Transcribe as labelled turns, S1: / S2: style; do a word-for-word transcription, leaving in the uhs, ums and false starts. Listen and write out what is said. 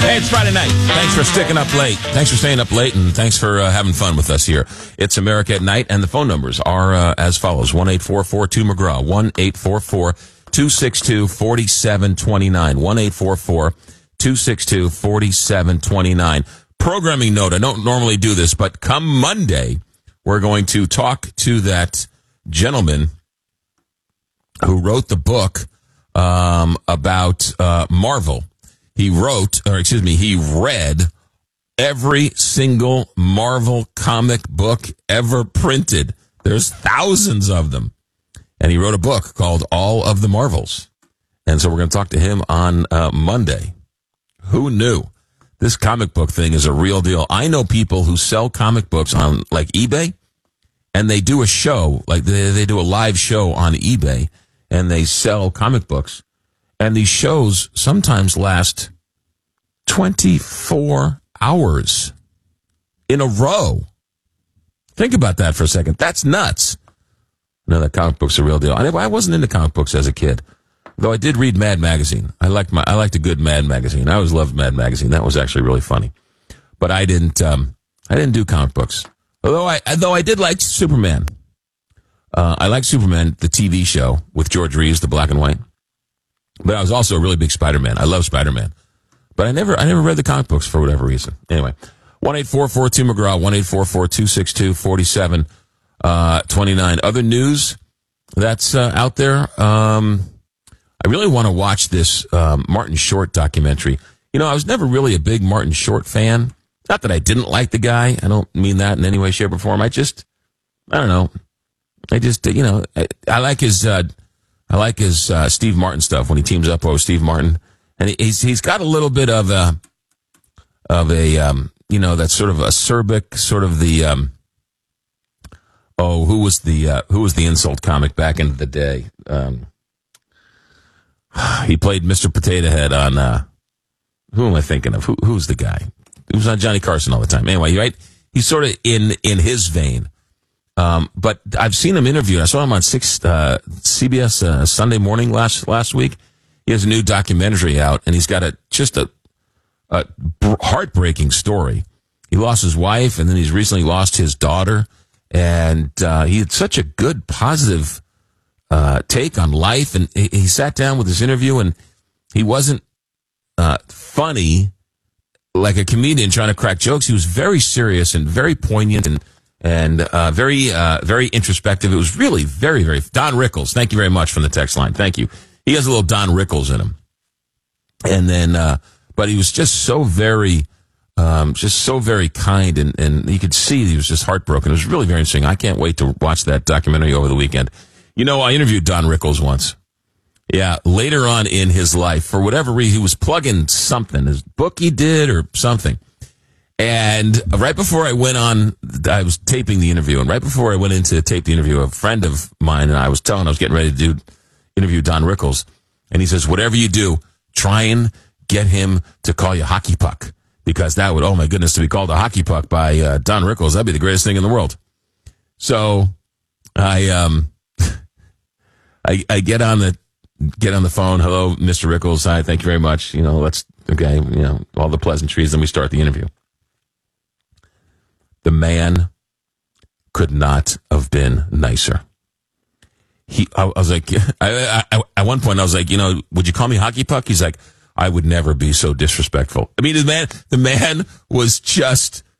S1: Hey, it's Friday night. Thanks for sticking up late. Thanks for staying up late, and thanks for uh, having fun with us here. It's America at Night, and the phone numbers are uh, as follows. one eight four four two McGraw, one eight four four two six two four seven two nine, one eight four four two six two four seven two nine. Programming note, I don't normally do this, but come Monday, we're going to talk to that gentleman who wrote the book um, about uh, Marvel. He wrote, or excuse me, he read every single Marvel comic book ever printed. There's thousands of them. And he wrote a book called All of the Marvels. And so we're going to talk to him on uh, Monday. Who knew? This comic book thing is a real deal. I know people who sell comic books on like eBay, and they do a show, like they, they do a live show on eBay, and they sell comic books. And these shows sometimes last twenty-four hours in a row. Think about that for a second. That's nuts. No, that comic book's a real deal. I, I wasn't into comic books as a kid, though I did read Mad Magazine. I liked my, I liked a good Mad Magazine. I always loved Mad Magazine. That was actually really funny. But I didn't, um, I didn't do comic books. Although I, though I did like Superman. Uh, I liked Superman, the T V show with George Reeves, the black and white. But I was also a really big Spider-Man. I love Spider-Man. But I never I never read the comic books for whatever reason. Anyway, one eight four four two McGraw, one eight four four two six two four seven two nine. Other news that's uh, out there, um, I really want to watch this um, Martin Short documentary. You know, I was never really a big Martin Short fan. Not that I didn't like the guy. I don't mean that in any way, shape, or form. I just, I don't know. I just, you know, I, I like his... Uh, I like his uh, Steve Martin stuff when he teams up with Steve Martin, and he's he's got a little bit of a of a um, you know, that sort of acerbic sort of the um, oh who was the uh, who was the insult comic back in the day? Um, he played Mister Potato Head on uh, who am I thinking of? Who who's the guy? He was on Johnny Carson all the time. Anyway, right? He's sort of in in his vein. Um, but I've seen him interviewed. I saw him on six, uh, C B S uh, Sunday Morning last last week. He has a new documentary out, and he's got a just a, a heartbreaking story. He lost his wife, and then he's recently lost his daughter. And uh, he had such a good, positive uh, take on life. And he, he sat down with this interview, and he wasn't uh, funny like a comedian trying to crack jokes. He was very serious and very poignant and And uh, very, uh, very introspective. It was really very, very... Don Rickles, thank you very much from the text line. Thank you. He has a little Don Rickles in him. And then, uh, but he was just so very, um, just so very kind, and, and you could see he was just heartbroken. It was really very interesting. I can't wait to watch that documentary over the weekend. You know, I interviewed Don Rickles once. Yeah, later on in his life, for whatever reason, he was plugging something. His book he did or something. And right before I went on, I was taping the interview, and right before I went in to tape the interview, a friend of mine and I was telling, I was getting ready to do interview Don Rickles, and he says, whatever you do, try and get him to call you Hockey Puck, because that would, oh my goodness, to be called a Hockey Puck by uh, Don Rickles, that'd be the greatest thing in the world. So I um I, I get on the get on the phone. Hello, Mister Rickles. Hi, thank you very much. You know, let's okay, you know, all the pleasantries. Then we start the interview. The man could not have been nicer. He, I, I was like, I, I, at one point I was like, you know, would you call me Hockey Puck? He's like, I would never be so disrespectful. I mean, the man, the man was just